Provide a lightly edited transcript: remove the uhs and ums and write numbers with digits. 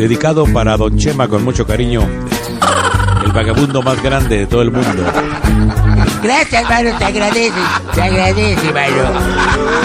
Dedicado para Don Chema con mucho cariño, el vagabundo más grande de todo el mundo. Gracias, mano, te agradece, mano.